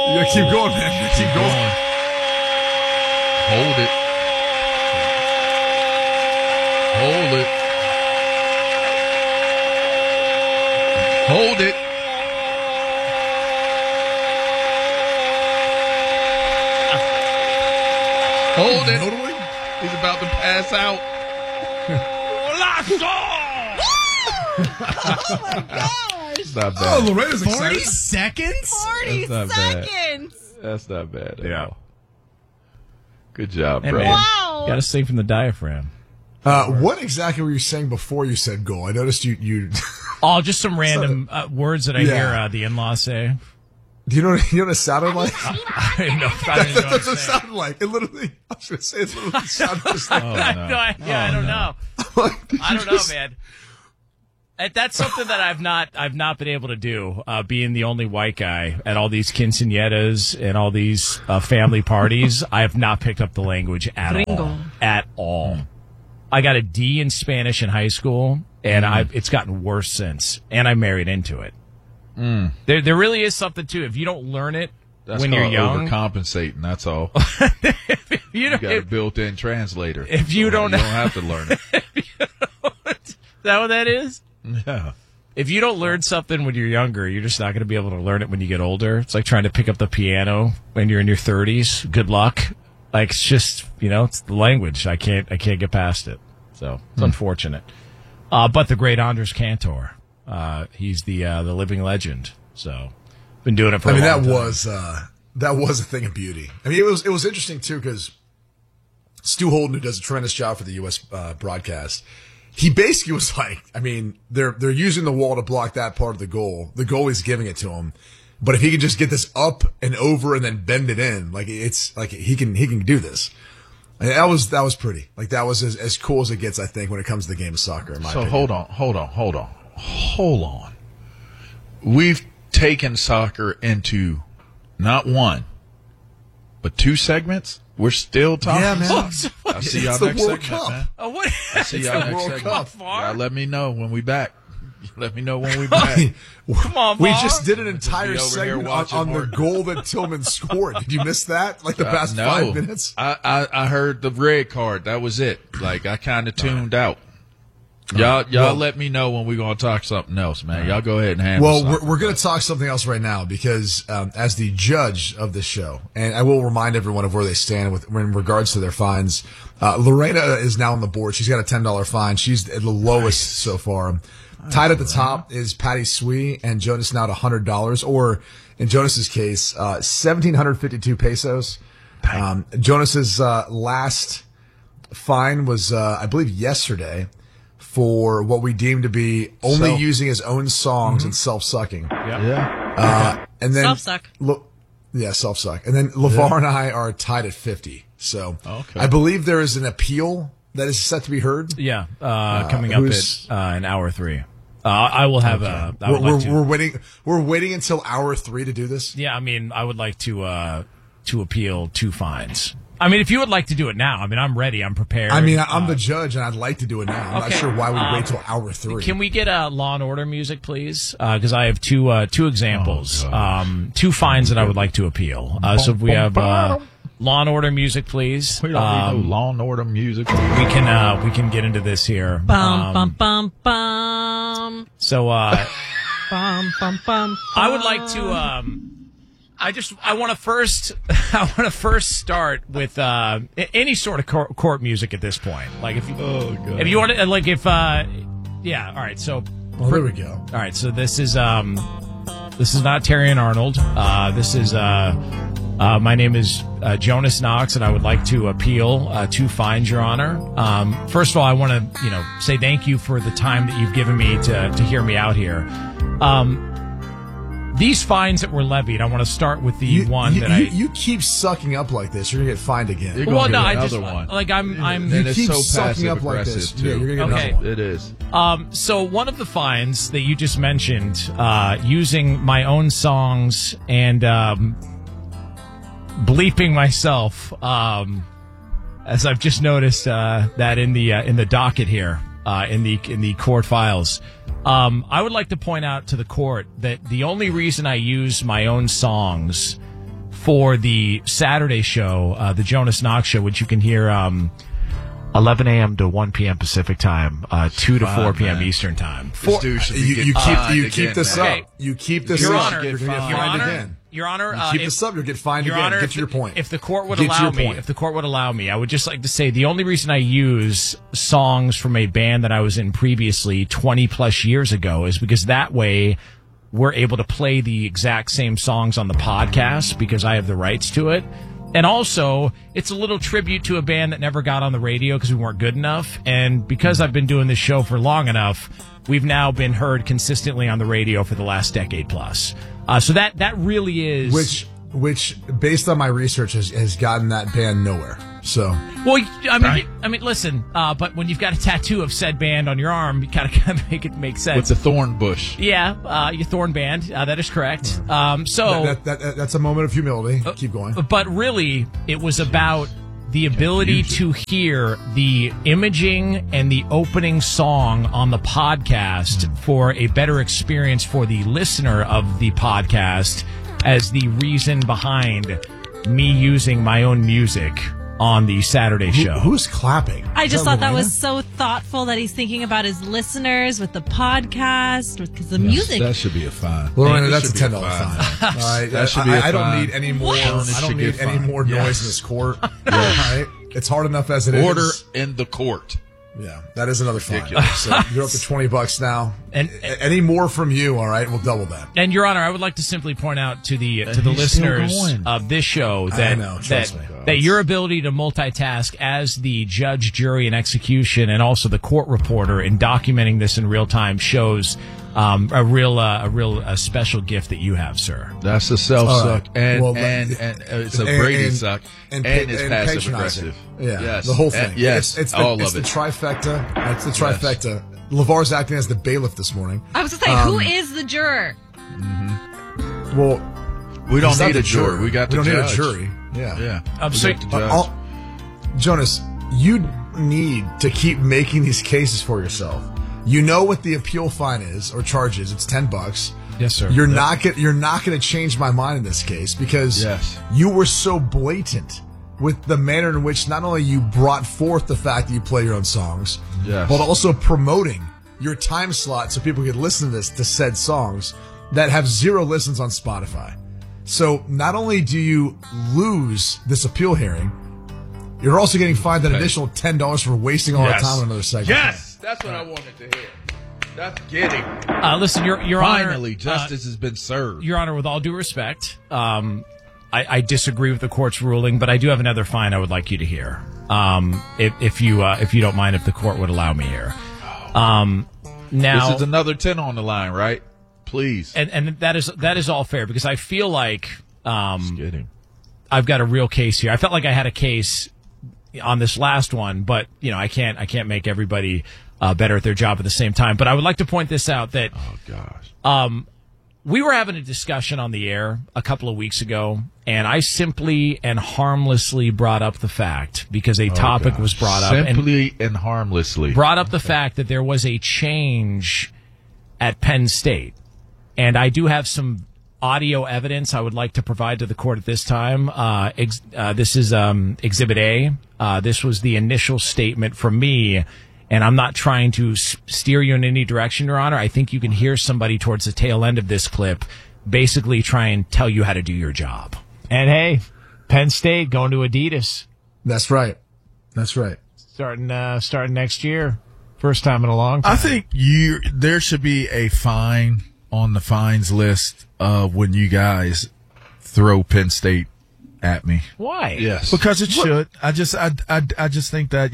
You gotta keep going, man. You gotta keep going. Hold it. Hold it. Hold it. Hold it. He's about to pass out. Oh my gosh. It's not bad. Oh, Lorena's 40 excited. seconds? 40 That's not bad. seconds. That's not bad. Yeah. All. Good job, Hey, bro. man. Wow. Got to sing from the diagram. What exactly were you saying before you said goal? I noticed you. Oh, just some random words that I Yeah. hear the in-laws say. Do you know what it sounded like? I didn't know. I didn't know That's what what it sounded like. It literally, I was going to say, it literally sounded just like Oh, that. no. I don't know. I don't know, man. That's something that I've not been able to do. Being the only white guy at all these quinceañeras and all these family parties, I have not picked up the language at all. At all. I got a D in Spanish in high school, and it's gotten worse since. And I married into it. There really is something to it. If you don't learn it That's when you're called young, overcompensating. That's all. you You got a built-in translator. if you don't you don't have to learn it. is that what that is? Yeah. If you don't learn something when you're younger, you're just not going to be able to learn it when you get older. It's like trying to pick up the piano when you're in your 30s. Good luck. Like, it's just, it's the language. I can't get past it. So it's unfortunate. But the great Andres Cantor, he's the living legend. So been doing it for a long time. that was a thing of beauty. I mean, it was interesting too because Stu Holden, who does a tremendous job for the U.S. Broadcast, he basically was like, I mean, they're using the wall to block that part of the goal. The goalie's giving it to him, but if he could just get this up and over and then bend it in, like it's like he can do this. And that was pretty. Like that was as cool as it gets, I think, when it comes to the game of soccer. In my opinion. hold on. We've taken soccer into not one, but two segments. We're still talking. Yeah, man. I'll see y'all It's the next World segment, Cup. man. Oh, what? I'll see y'all next World segment. Cup. Y'all let me know when we back. Let me know when we back. Come on, We Vaughn. just did an entire Be over here segment watching on the more. goal that Tillman scored. Did you miss that? Like the past No. 5 minutes? I heard the red card. That was it. Like I kind of tuned out. Y'all let me know when we're gonna talk something else, man. Y'all go ahead and handle. Well, something. we're going to talk something else right now because as the judge of this show, and I will remind everyone of where they stand in regards to their fines. Lorena is now on the board. She's got a $10 fine. She's at the lowest so far. Tied at the top is Patty Swee and Jonas now at $100, or in Jonas's case, 1,752 pesos. Jonas's last fine was, I believe, yesterday for what we deem to be only using his own songs and self-sucking. yeah. And then Self-suck. Self-suck. And then LeVar and I are tied at 50. So Okay. I believe there is an appeal that is set to be heard. Yeah, coming up at in hour 3. I will have I would like to- We're waiting. We're waiting until hour 3 to do this. Yeah, I mean, I would like to appeal 2 fines. I mean, if you would like to do it now, I mean, I'm ready. I'm prepared. I mean, I'm the judge, and I'd like to do it now. I'm not Okay. sure why we wait till hour 3. Can we get Law and Order music, please? Because I have two examples, 2 fines that I would like to appeal. So if we have Law and Order music, please. We don't need no Law and Order music. We can get into this here. Bum, bum, bum, bum. So Bum, bum, bum, I would like to. I want to first start with any sort of court music at this point. Like if you want to, like if yeah. All right. So there we go. all right. So this is not Terry and Arnold. This is my name is Jonas Knox, and I would like to appeal 2 fines, Your Honor. First of all, I want to say thank you for the time that you've given me to hear me out here. These fines that were levied, I want to start with the You keep sucking up like this, you're gonna get fined again. You're gonna Well, get no, I another just one. like I'm. And You it's keep so sucking passive up like this. aggressive Yeah, too. you're gonna get Okay. another one. It is. So one of the fines that you just mentioned, using my own songs and bleeping myself, as I've just noticed that in the docket here, in the court files. I would like to point out to the court that the only reason I use my own songs for the Saturday show, the Jonas Knox Show, which you can hear 11 a.m. to 1 p.m. Pacific time, 2 to 4 p.m. Eastern time. This dude should be You getting keep this up. Okay. You keep this Your up. Honor, You're going to get fined again. Your Honor, You keep this up, you'll get fined Your again. Honor, Get to your point. If the court would Get to allow your me, point. I would just like to say the only reason I use songs from a band that I was in previously 20 plus years ago is because that way we're able to play the exact same songs on the podcast because I have the rights to it. And also, it's a little tribute to a band that never got on the radio because we weren't good enough. And because I've been doing this show for long enough, we've now been heard consistently on the radio for the last decade plus. So that really is... Which, based on my research, has gotten that band nowhere. So, well, I mean, listen. But when you've got a tattoo of said band on your arm, you gotta make it make sense. with the thorn bush. Yeah, your Thorn Band. That is correct. So that's a moment of humility. Keep going. But really, it was about the ability to hear the imaging and the opening song on the podcast for a better experience for the listener of the podcast as the reason behind me using my own music on the Saturday show. Who's clapping? I Is just thought that Lorena? was so thoughtful that he's thinking about his listeners with the podcast, because the music. That should be a fine. Lorena, That that's a should be $10 fine. All right, That should be a I don't fine. need any more. What? I Should don't get need any fined. more noise Yes. in this court. All right, it's hard enough as it is. Order in the court. Yeah, that is another fine. Ridiculous. So you're up to $20 now. And- any more from you, all right, we'll double that. And Your Honor, I would like to simply point out to the he's listeners still going. of this show that know, trust me. that your ability to multitask as the judge, jury, and execution, and also the court reporter in documenting this in real time shows a real special gift that you have, sir. That's a self All suck, right. and Well, it's a Brady suck, and it's passive patronizing. aggressive. Yeah, Yes. the whole thing. And- yes, it's all it's of the it. trifecta. It's the trifecta. LeVar's acting as the bailiff this morning. I was going to say, who is the juror? Well, We don't he's not need the a jury. We got the don't judge. need a jury. Yeah. Yeah, we so- got the judge. Jonas, you need to keep making these cases for yourself. You know what the appeal fine is or charge is. It's $10. Yes, sir. You're not going to change my mind in this case because Yes. you were so blatant with the manner in which not only you brought forth the fact that you play your own songs, Yes. but also promoting your time slot so people could listen to said songs that have 0 listens on Spotify. So not only do you lose this appeal hearing, you're also getting fined an additional $10 for wasting all our Yes. time on another segment. Yes, that's what I wanted to hear. That's getting. Listen, Your Honor. Finally, justice has been served. Your Honor, with all due respect, I disagree with the court's ruling, but I do have another fine I would like you to hear. If you don't mind, if the court would allow me here. Now, This is another 10 on the line, right? Please. and that is all fair because I feel like Getting. I've got a real case here. I felt like I had a case on this last one, but I can't make everybody better at their job at the same time. But I would like to point this out that Oh gosh. we were having a discussion on the air a couple of weeks ago, and I simply and harmlessly brought up the fact because a topic was brought up and Simply and harmlessly. brought up the fact that there was a change at Penn State. And I do have some audio evidence I would like to provide to the court at this time. This is Exhibit A. This was the initial statement from me, and I'm not trying to steer you in any direction, Your Honor. I think you can hear somebody towards the tail end of this clip basically try and tell you how to do your job. And hey, Penn State going to Adidas That's right. That's right. starting next year. First time in a long time. I think there should be a fine on the fines list when you guys throw Penn State at me, Why? Yes. because it should. I just think that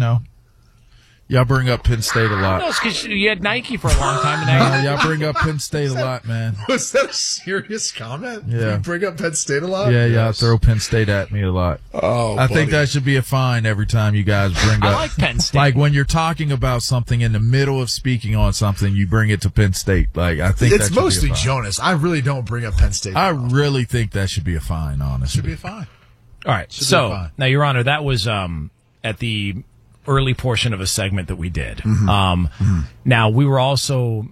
y'all bring up Penn State a lot. No, it's because you had Nike for a long time. And Y'all bring up Penn State a lot, man. Was that a serious comment? Yeah. You bring up Penn State a lot? Yeah, y'all throw Penn State at me a lot. Oh, I think buddy. that should be a fine every time you guys bring I up. like Penn State. Like when you're talking about something in the middle of speaking on something, you bring it to Penn State. Like I think It's that should mostly be a fine. Jonas. I really don't bring up Penn State. I really think that should be a fine, honestly. Should be fine. All right. Should be So fine. now, Your Honor, that was at the early portion of a segment that we did. Now we were also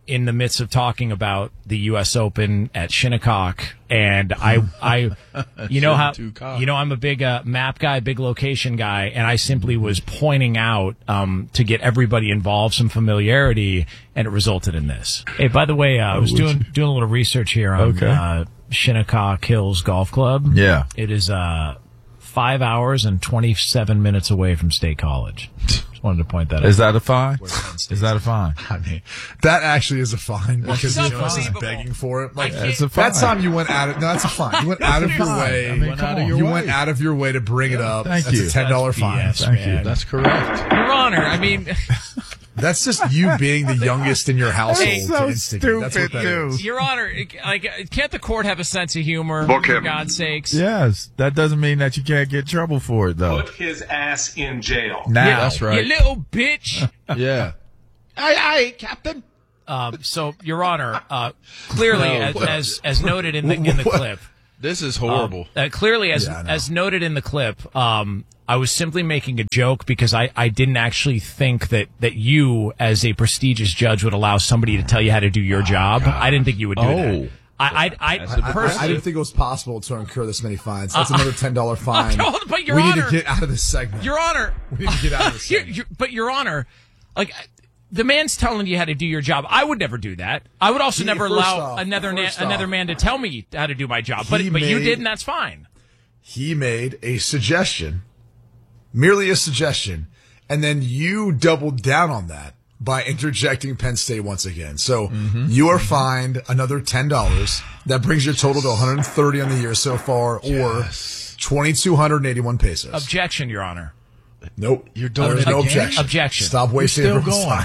in the midst of talking about the U.S. Open at Shinnecock, and I'm a big map guy, big location guy, and I simply was pointing out to get everybody involved some familiarity, and it resulted in this. Hey, by the way, I was doing a little research here on Shinnecock Hills Golf Club. Yeah, it is 5 hours and 27 minutes away from State College. Just wanted to point that out. Is that a fine? Is that a fine? I mean, that actually is a fine because Jonas is begging for it. Like, it's a fine. That time you went out of, no, that's a fine. You went out of your way. I mean, you went out of your way to bring it up. Thank that's you. a $10 fine. Thank you. That's correct. Your Honor, I mean... That's just you being the youngest in your household. It's so to instigate. That's what that stupid, is. Your Honor, can't the court have a sense of humor, for God's sakes? Yes, that doesn't mean that you can't get in trouble for it, though. Put his ass in jail. Now, Yeah, that's right. You little bitch. Yeah. Aye, Captain. So, Your Honor, clearly, as noted in the clip, This is horrible. clearly, as noted in the clip, I was simply making a joke because I didn't actually think that you, as a prestigious judge, would allow somebody to tell you how to do your job. God. I didn't think you would do that. I didn't think it was possible to incur this many fines. That's another $10 fine. But Your we Honor, need to get out of this segment. Your Honor, we need to get out of this segment. but Your Honor, like. The man's telling you how to do your job. I would never do that. I would also never allow another man to tell me how to do my job. But you did, and that's fine. He made a suggestion, merely a suggestion, and then you doubled down on that by interjecting Penn State once again. So you are fined another $10. That brings your total to $130 on the year so far, or 2,281 pesos. Objection, Your Honor. Nope. You're doing There's it no again? objection. Objection. Stop wasting You're still everyone's going. time.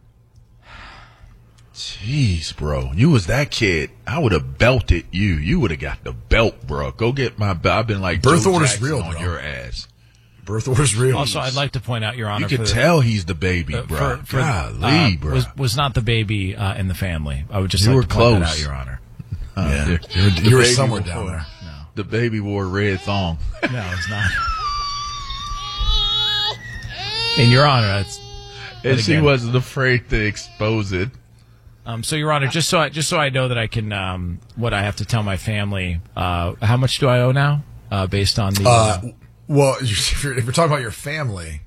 Jeez, bro. You was that kid. I would have belted you. You would have got the belt, bro. Go get my belt. I've been like Birth Joe order's Jackson real, on bro. your ass. Birth order's real. Also, I'd like to point out, Your Honor, You can tell he's the baby, bro. for Golly, bro. was not the baby in the family. I would just You like were to point that close. out, Your Honor. Yeah. The You were baby somewhere wore- down there. The baby wore a red thong. No, it's not. And Your Honor, that's. And she again- wasn't afraid to expose it. So, Your Honor, just so I know that I can, what I have to tell my family. How much do I owe now? Based on the. Well, if you're talking about your family,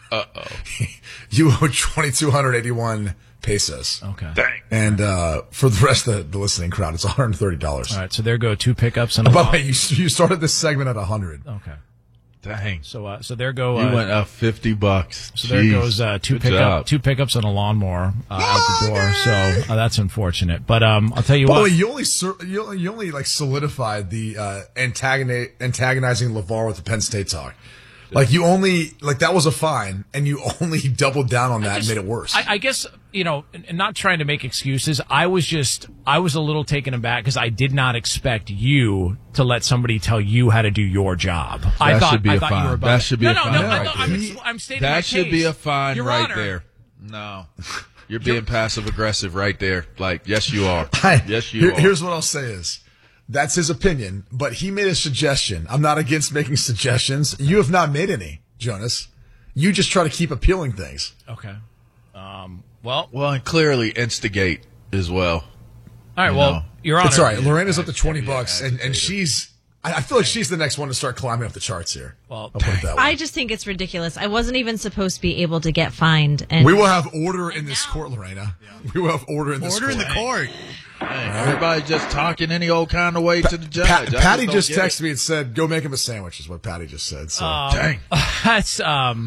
you owe 2,281 pesos. Okay. Dang. And for the rest of the listening crowd, it's $130. All right. So there go 2 pickups and a By the long. way, you started this segment at 100. Okay. Dang. So there go. You went up $50. So there goes two pickups and a lawnmower out the door. So that's unfortunate. But I'll tell you By the what. way, you only like solidified the antagonizing LeVar with the Penn State talk. Like you only that was a fine, and you only doubled down on that and made it worse. I guess, and not trying to make excuses. I was a little taken aback because I did not expect you to let somebody tell you how to do your job. I thought should be a you fine. were above That it. should be a fine No, right I'm there. stating my That case. should be a fine Your right Honor. there. No. You're being passive aggressive right there. Like, yes, you are. Yes, you are. Here's what I'll say is, that's his opinion, but he made a suggestion. I'm not against making suggestions. You have not made any, Jonas. You just try to keep appealing things. Okay. Well, and clearly instigate as well. all right. Well, Your Honor. It's all right. Lorena's up to $20, and she's. I feel like she's the next one to start climbing up the charts here. Well, I'll put it that way. I just think it's ridiculous. I wasn't even supposed to be able to get fined. And We will have order in this court, Lorena. We will have order in this court. Order in the court. Hey, everybody's just talking any old kind of way to the judge. Patty just don't get texted me and said, "Go make him a sandwich." Is what Patty just said. So Dang. that's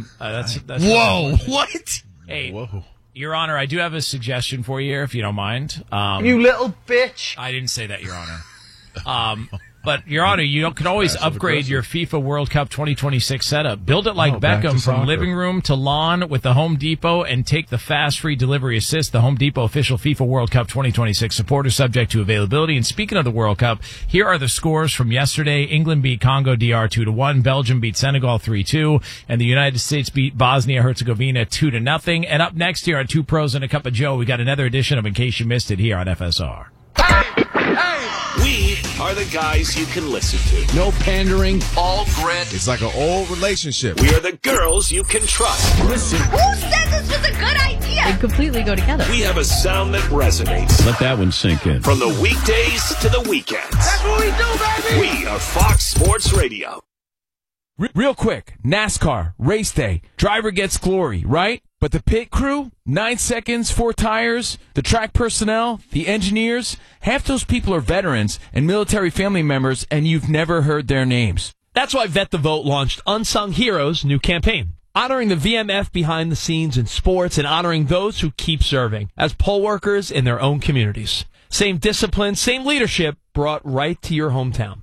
Whoa, what? Hey, Whoa. Your Honor, I do have a suggestion for you here, if you don't mind. You little bitch. I didn't say that, Your Honor. But, Your Honor, you can always upgrade your FIFA World Cup 2026 setup. Build it like back to Beckham from soccer. living room to lawn with the Home Depot and take the fast free delivery assist. The Home Depot official FIFA World Cup 2026 supporter subject to availability. And speaking of the World Cup, here are the scores from yesterday. England beat Congo DR 2-1. Belgium beat Senegal 3-2. And the United States beat Bosnia-Herzegovina 2-0. And up next here on Two Pros and a Cup of Joe, we got another edition of In Case You Missed It here on FSR. We are are the guys you can listen to. No pandering. All grit. It's like an old relationship. We are the girls you can trust. Listen. Who said this was a good idea? They completely go together. We have a sound that resonates. Let that one sink in. From the weekdays to the weekends. That's what we do, baby. We are Fox Sports Radio. Real quick, NASCAR, race day, driver gets glory, right? But the pit crew, 9 seconds, 4 tires, the track personnel, the engineers, half those people are veterans and military family members, and you've never heard their names. That's why Vet the Vote launched Unsung Heroes' new campaign, honoring the VMF behind the scenes in sports and honoring those who keep serving as poll workers in their own communities. Same discipline, same leadership brought right to your hometown.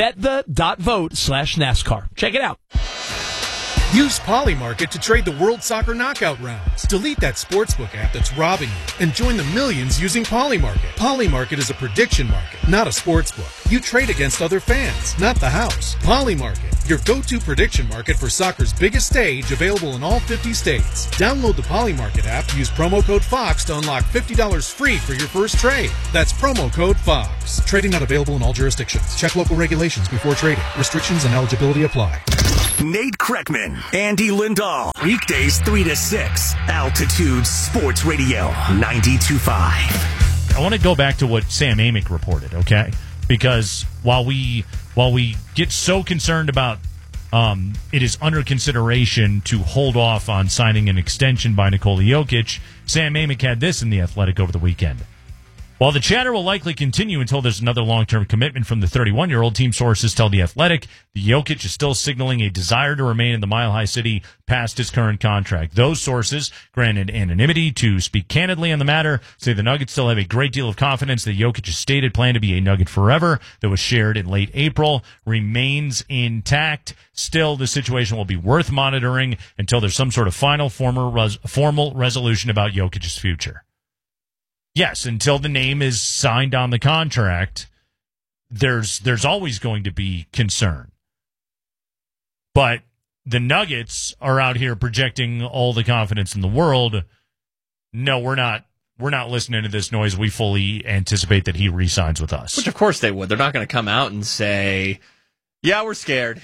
VetThe.vote/NASCAR. Check it out. Use Polymarket to trade the World Soccer Knockout rounds. Delete that sportsbook app that's robbing you and join the millions using Polymarket. Polymarket is a prediction market, not a sportsbook. You trade against other fans, not the house. Polymarket, your go-to prediction market for soccer's biggest stage, available in all 50 states. Download the Polymarket app, use promo code FOX to unlock $50 free for your first trade. That's promo code FOX. Trading not available in all jurisdictions. Check local regulations before trading. Restrictions and eligibility apply. Nate Kreckman, Andy Lindahl. Weekdays 3 to 6. Altitude Sports Radio 92.5. I want to go back to what Sam Amick reported, okay? Because while we get so concerned about it is under consideration to hold off on signing an extension by Nikola Jokic, Sam Amick had this in The Athletic over the weekend. While the chatter will likely continue until there's another long-term commitment from the 31-year-old, team sources tell The Athletic the Jokic is still signaling a desire to remain in the Mile High City past his current contract. Those sources, granted anonymity to speak candidly on the matter, say the Nuggets still have a great deal of confidence that Jokic's stated plan to be a Nugget forever that was shared in late April remains intact. Still, the situation will be worth monitoring until there's some sort of final formal resolution about Jokic's future. Yes, until the name is signed on the contract, there's always going to be concern. But the Nuggets are out here projecting all the confidence in the world. No, we're not listening to this noise. We fully anticipate that he re-signs with us. Which, of course, they would. They're not going to come out and say, yeah, we're scared.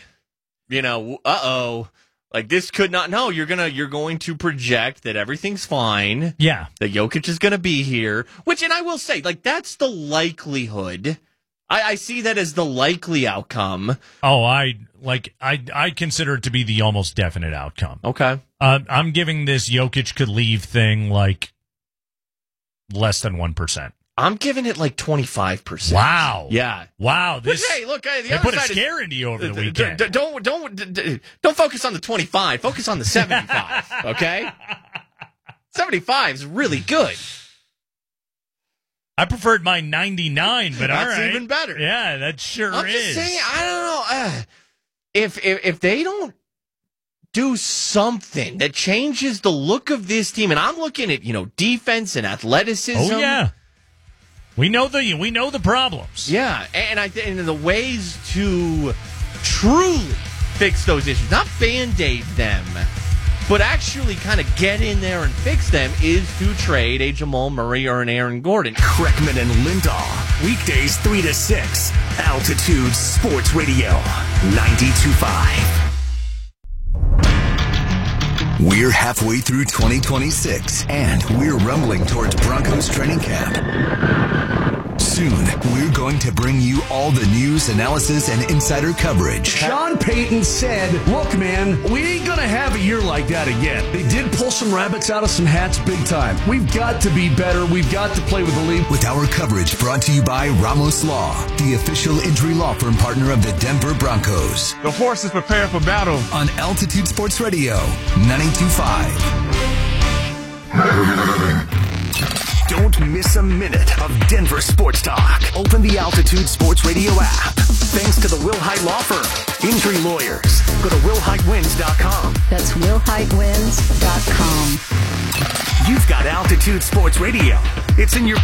Like, this could not. No, you're going to project that everything's fine. Yeah. That Jokic is going to be here. Which, and I will say, like, that's the likelihood. I see that as the likely outcome. Oh, I consider it to be the almost definite outcome. Okay. I'm giving this Jokic could leave thing, like, less than 1%. I'm giving it like 25%. Wow. Yeah. Wow. Which, hey, look, they put a scare into you over the weekend. Don't focus on the 25. Focus on the 75. Okay. 75 is really good. I preferred my 99, but all right. That's even better. Yeah, that sure I'm is. Just saying, I don't know. If they don't do something that changes the look of this team, and I'm looking at defense and athleticism. Oh yeah. We know the problems. Yeah, and the ways to truly fix those issues, not Band-Aid them, but actually kind of get in there and fix them, is to trade a Jamal Murray or an Aaron Gordon. Kreckman and Lindahl. Weekdays 3 to 6. Altitude Sports Radio 92.5. We're halfway through 2026, and we're rumbling towards Broncos training camp. Soon, we're going to bring you all the news, analysis, and insider coverage. Sean Payton said, look, man, we ain't going to have a year like that again. They did pull some rabbits out of some hats big time. We've got to be better. We've got to play with the league. With our coverage brought to you by Ramos Law, the official injury law firm partner of the Denver Broncos. The horse is prepared for battle. On Altitude Sports Radio 92.5. Don't miss a minute of Denver sports talk. Open the Altitude Sports Radio app. Thanks to the Will Hite Law Firm. Injury lawyers. Go to willhitewins.com. That's willhitewins.com. You've got Altitude Sports Radio. It's in your